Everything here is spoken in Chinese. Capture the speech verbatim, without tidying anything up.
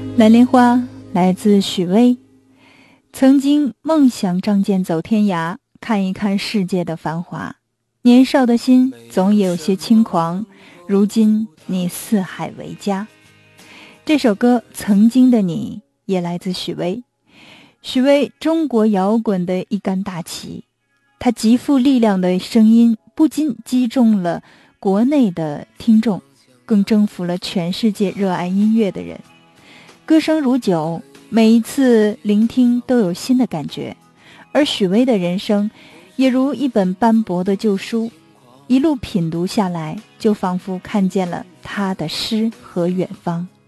蓝莲花来自许巍。曾经梦想仗剑走天涯，看一看世界的繁华。年少的心总也有些轻狂，如今你四海为家。这首歌曾经的你也来自许巍。许巍中国摇滚的一杆大旗，他极富力量的声音不仅击中了国内的听众，更征服了全世界热爱音乐的人。歌声如酒，每一次聆听都有新的感觉，而许巍的人生也如一本斑驳的旧书，一路品读下来，就仿佛看见了他的诗和远方。